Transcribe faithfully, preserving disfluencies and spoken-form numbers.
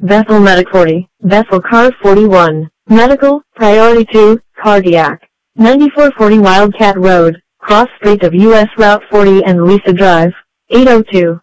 Bethel Medic forty, Bethel Car forty-one, Medical, Priority two, Cardiac. ninety-four forty Wildcat Road, cross street of U S Route forty and Lisa Drive, eight oh two.